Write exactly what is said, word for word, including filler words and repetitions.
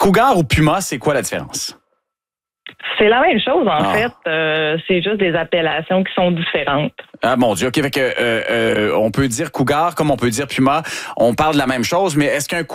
Cougar ou Puma, c'est quoi la différence? C'est la même chose, en Ah. fait. Euh, c'est juste des appellations qui sont différentes. Ah mon Dieu, OK. Fait que, euh, euh, on peut dire Cougar comme on peut dire Puma. On parle de la même chose, mais est-ce qu'un